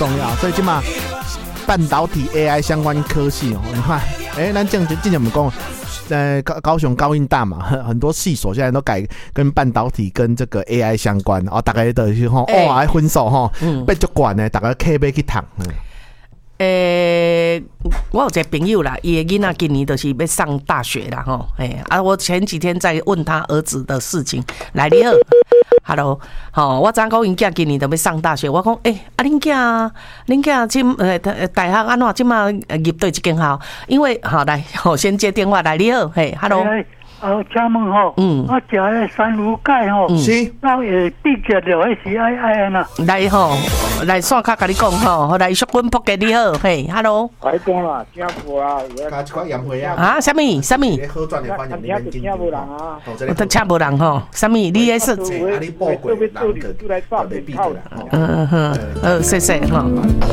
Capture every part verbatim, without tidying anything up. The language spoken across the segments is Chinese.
重要，所以今嘛半导体 A I 相关科系哦，你看，哎、欸，咱正正正我们讲。呃，高高雄高音大嘛，很多系所现在都改跟半导体跟这个 A I 相关，哦，大概的是吼，哦，还分数吼，被足管呢，大概可以要去读。 诶、欸，我有一个朋友啦，伊的囡仔今年就是要上大学啦，吼，诶，啊，我前几天在问他儿子的事情，来你好 ，Hello， 吼，我昨讲因囝今年就要上大学，我讲，诶、欸，啊，恁囝，恁囝今呃大学安怎，即马入对一间校，因为好来，我先接电话，来你好，嘿 ，Hello。 哦，请问吼，嗯，我食迄山芦钙吼， 是， 那会闭着了，迄是爱爱安呐。 来吼，来线卡甲你讲吼，来淑君仆给你好，嘿 ，Hello。 快讲啦，听无啦， 加一块盐花啊。 啊，什么什么？ 好转的欢迎你们进入。 听无人啊， 都请无人吼，什么？你也是？ 啊，你报过人个，就袂闭的啦。 嗯嗯哼，呃，谢谢哈。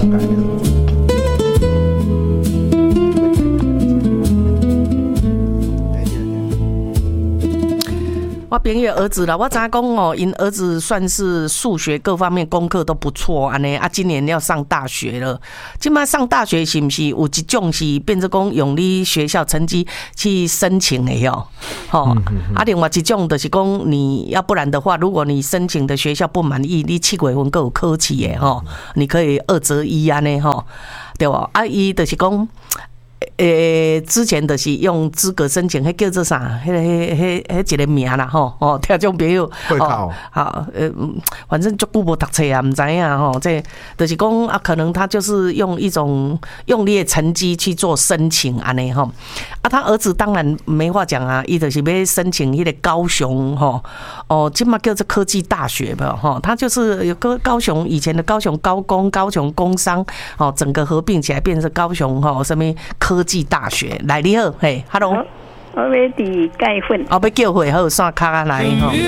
我朋友儿子啦，我知影讲哦，因儿子算是数学各方面功课都不错安尼啊，今年要上大学了。今麦上大学是不是有一种是变成讲用你学校成绩去申请的哟？吼、哦，啊，另外一种就是讲你要不然的话，如果你申请的学校不满意，你七月份够有考试的吼，你可以二择一安尼吼，对不？啊，伊就是讲。诶，之前就是用资格申请，迄叫做啥？迄、迄、迄、迄一个名啦，吼，哦，听众朋友， 会考， 好，呃，反正就久无读册啊，唔知影吼，这就是讲啊，可能他就是用一种用你的成绩去做申请安尼吼，啊，他儿子当然没话讲啊，伊就是要申请迄个高雄吼，哦，今嘛叫做科技大学吧，吼，他就是有个高雄以前的高雄高工、高雄工商，哦，整个合并起来变成高雄吼什么。科技大学来你好，嘿 ，Hello， 我要伫盖粉， 哦，要叫会好线卡来吼。